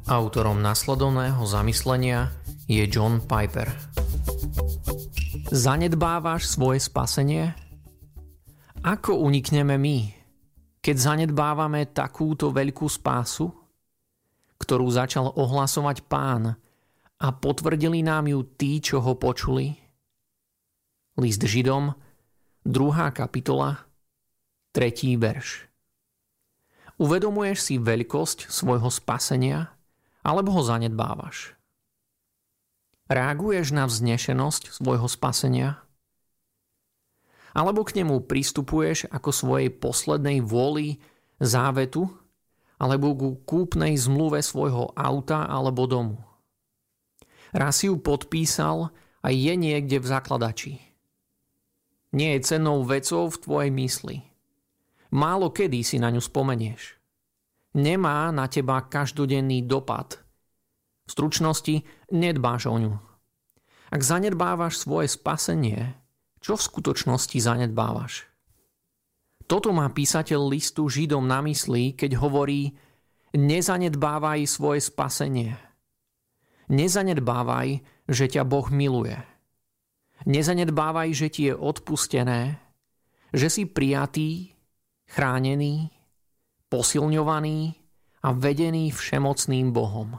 Autorom nasledovného zamyslenia je John Piper. Zanedbávaš svoje spasenie? Ako unikneme my, keď zanedbávame takúto veľkú spásu, ktorú začal ohlasovať Pán a potvrdili nám ju tí, čo ho počuli? List Židom, 2. kapitola, 3. verš. Uvedomuješ si veľkosť svojho spasenia, alebo ho zanedbávaš? Reaguješ na vznešenosť svojho spasenia? Alebo k nemu pristupuješ ako svojej poslednej vôli, závetu, alebo ku kúpnej zmluve svojho auta alebo domu? Raz si ju podpísal a je niekde v zakladači. Nie je cennou vecou v tvojej mysli. Málo kedy si na ňu spomenieš. Nemá na teba každodenný dopad. V stručnosti nedbáš o ňu. Ak zanedbávaš svoje spasenie, čo v skutočnosti zanedbávaš? Toto má písateľ listu Židom na mysli, keď hovorí: nezanedbávaj svoje spasenie. Nezanedbávaj, že ťa Boh miluje. Nezanedbávaj, že ti je odpustené, že si prijatý, chránený, posilňovaný a vedený všemocným Bohom.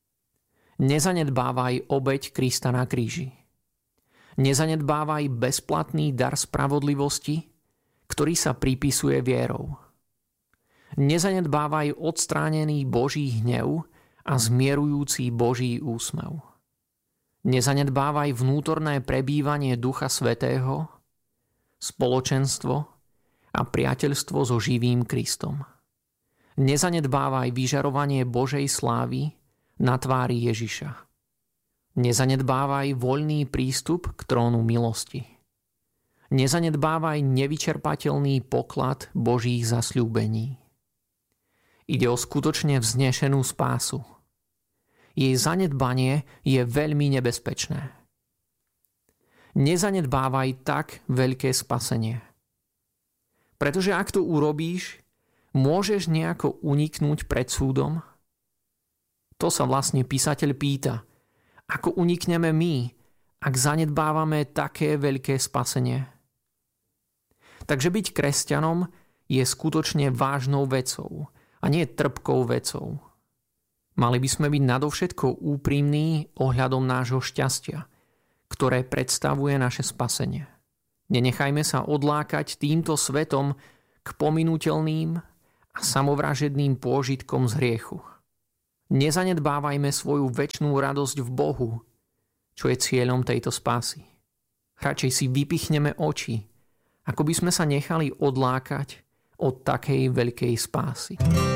Nezanedbávaj obeť Krista na kríži. Nezanedbávaj bezplatný dar spravodlivosti, ktorý sa pripisuje vierou. Nezanedbávaj odstránený Boží hnev a zmierujúci Boží úsmev. Nezanedbávaj vnútorné prebývanie Ducha Svätého, spoločenstvo a priateľstvo so živým Kristom. Nezanedbávaj vyžarovanie Božej slávy na tvári Ježiša. Nezanedbávaj voľný prístup k trónu milosti. Nezanedbávaj nevyčerpateľný poklad Božích zasľúbení. Ide o skutočne vznešenú spásu. Jej zanedbanie je veľmi nebezpečné. Nezanedbávaj tak veľké spasenie. Pretože ak to urobíš, môžeš nejako uniknúť pred súdom? To sa vlastne písateľ pýta. Ako unikneme my, ak zanedbávame také veľké spasenie? Takže byť kresťanom je skutočne vážnou vecou a nie trpkou vecou. Mali by sme byť nadovšetko úprimní ohľadom nášho šťastia, ktoré predstavuje naše spasenie. Nenechajme sa odlákať týmto svetom k pominuteľným a samovražedným pôžitkom z hriechu. Nezanedbávajme svoju večnú radosť v Bohu, čo je cieľom tejto spásy. Radšej si vypichneme oči, ako by sme sa nechali odlákať od takej veľkej spásy.